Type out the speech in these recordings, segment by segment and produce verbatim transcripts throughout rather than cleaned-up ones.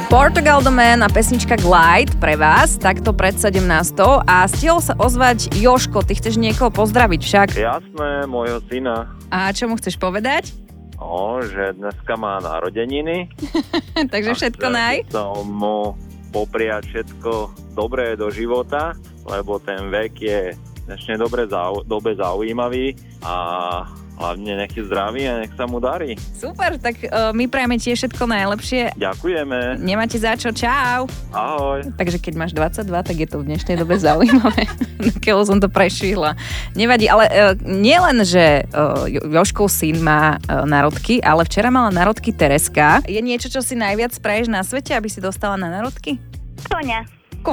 Portugal The Man a pesnička Glide pre vás, takto pred sedemnástou. A stihol sa ozvať Jožko, ty chceš niekoho pozdraviť však? Jasné, môjho syna. A čo mu chceš povedať? O, že dneska má narodeniny. Takže všetko naj. Chcem mu popriať všetko dobré do života, lebo ten vek je dnešnej dobe, zau, dobe zaujímavý a hlavne nech je zdravý a nech sa mu darí. Super, tak uh, my prajeme tiež všetko najlepšie. Ďakujeme. Nemáte za čo, čau. Ahoj. Takže keď máš dvadsaťdva, tak je to v dnešnej dobe zaujímavé. Keľo som to prešvihla. Nevadí, ale uh, nielen, že uh, Jožkov syn má uh, narodky, ale včera mala narodky Tereska. Je niečo, čo si najviac praješ na svete, aby si dostala na narodky? Koňa. Ko-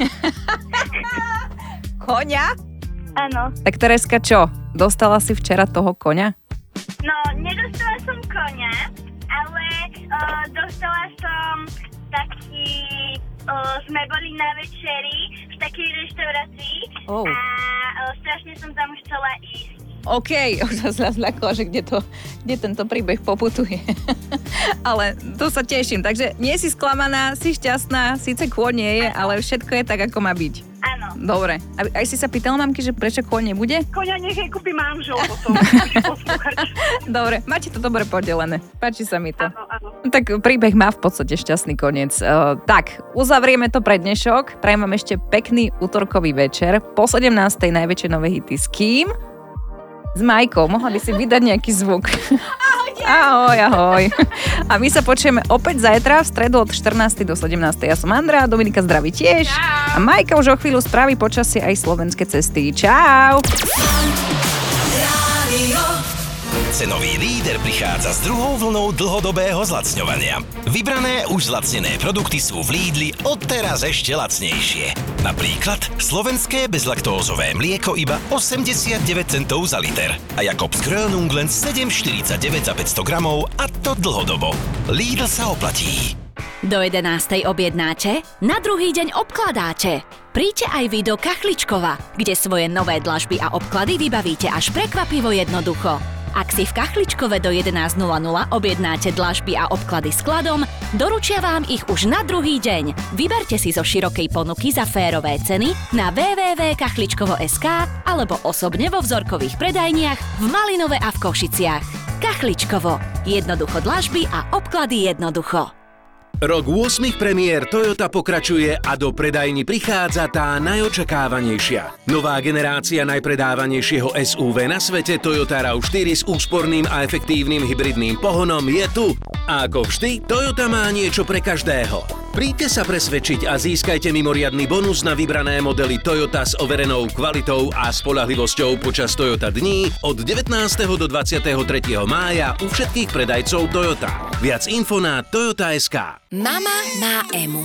Koňa? Áno. Tak Tereska, čo? Dostala si včera toho koňa? No, nedostala som koňa, ale uh, dostala som taký... Uh, sme boli na večeri v takej reštaurácii oh. a uh, strašne som tam už chcela ísť. OK, už sa zľakla, že kde, to, kde tento príbeh poputuje. Ale to sa teším. Takže nie si sklamaná, si šťastná, síce kôň nie je, ale všetko je tak, ako má byť. Áno. Dobre. A aj si sa pýtala mamky, že prečo kôň nebude? Koňa nech jej kúpi manžel potom. Dobre, máte to dobre podelené. Páči sa mi to. Áno, áno. Tak príbeh má v podstate šťastný koniec. Uh, tak, uzavrieme to pre dnešok. Prajem vám ešte pekný utorkový večer. Po sedemnástej najväčšie nové hity s kým? S Majkou. Mohla by si vydať nejaký zvuk. Ahoj, ahoj, ahoj. A my sa počujeme opäť zajtra v stredu od štrnástej do sedemnástej. Ja som Andrea, Dominika zdraví tiež. Čau. A Majka už o chvíľu spraví počasie aj slovenské cesty. Čau. Cenový líder prichádza s druhou vlnou dlhodobého zlacňovania. Vybrané už zlacnené produkty sú v Lidli odteraz ešte lacnejšie. Napríklad slovenské bezlaktózové mlieko iba osemdesiatdeväť centov za liter a Jakobs Grönung len sedem štyridsaťdeväť za päťsto gramov a to dlhodobo. Lidl sa oplatí. Do jedenástej objednáte, na druhý deň obkladáte. Príďte aj vy do Kachličkova, kde svoje nové dlažby a obklady vybavíte až prekvapivo jednoducho. Ak si v Kachličkove do jedenásť nula nula objednáte dlažby a obklady skladom, doručia vám ich už na druhý deň. Vyberte si zo širokej ponuky za férové ceny na w w w bodka kachličkovo bodka es ká alebo osobne vo vzorkových predajniach v Malinove a v Košiciach. Kachličkovo. Jednoducho dlažby a obklady jednoducho. Rok ôsmich premiér Toyota pokračuje a do predajní prichádza tá najočakávanejšia. Nová generácia najpredávanejšieho es ú vé na svete Toyota rav štyri s úsporným a efektívnym hybridným pohonom je tu. A ako vždy, Toyota má niečo pre každého. Príďte sa presvedčiť a získajte mimoriadny bonus na vybrané modely Toyota s overenou kvalitou a spoľahlivosťou počas Toyota dní od devätnásteho do dvadsiateho tretieho mája u všetkých predajcov Toyota. Viac info na toyota bodka es ká. Mama má Emu.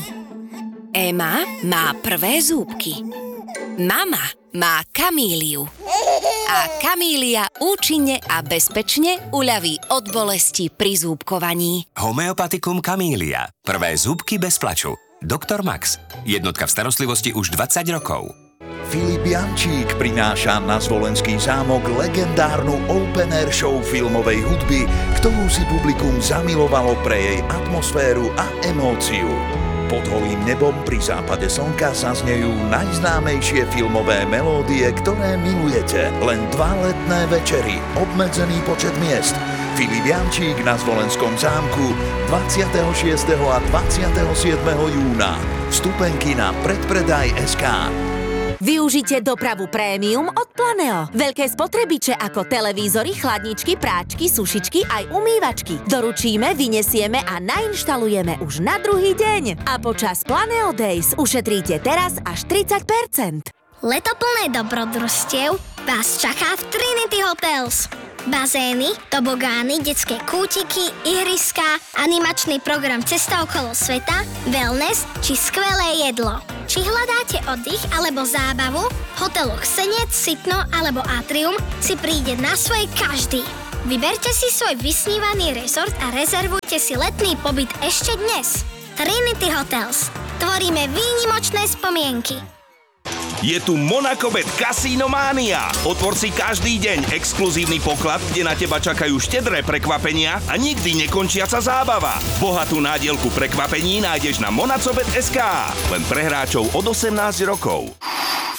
Ema má prvé zúbky. Mama má Kamíliu. A Kamília účinne a bezpečne uľaví od bolesti pri zúbkovaní. Homeopatikum Kamília. Prvé zúbky bez plaču. doktor Max. Jednotka v starostlivosti už dvadsať rokov. Filip Jančík prináša na Zvolenský zámok legendárnu open air show filmovej hudby, ktorú si publikum zamilovalo pre jej atmosféru a emóciu. Pod holým nebom pri západe slnka zaznejú najznámejšie filmové melódie, ktoré milujete. Len dva letné večery, obmedzený počet miest. Filip Jančík na Zvolenskom zámku dvadsiateho šiesteho a dvadsiateho siedmeho júna. Vstupenky na predpredaj bodka es ká. Využite dopravu prémium od Planeo. Veľké spotrebiče ako televízory, chladničky, práčky, sušičky aj umývačky. Doručíme, vyniesieme a nainštalujeme už na druhý deň. A počas Planeo Days ušetríte teraz až tridsať percent. Leto plné dobrodružstiev vás čaká v Trinity Hotels. Bazény, tobogány, detské kútiky, ihriská, animačný program Cesta okolo sveta, wellness či skvelé jedlo. Či hľadáte oddych alebo zábavu, v hoteloch Senec, Sitno alebo Atrium si príde na svoje každý. Vyberte si svoj vysnívaný rezort a rezervujte si letný pobyt ešte dnes. Trinity Hotels. Tvoríme výnimočné spomienky. Je tu Monacobet Casino Mania. Otvor si každý deň exkluzívny poklad, kde na teba čakajú štedré prekvapenia a nikdy nekončiaca zábava. Bohatú nádielku prekvapení nájdeš na monacobet bodka es ká. Len pre hráčov od osemnásť rokov.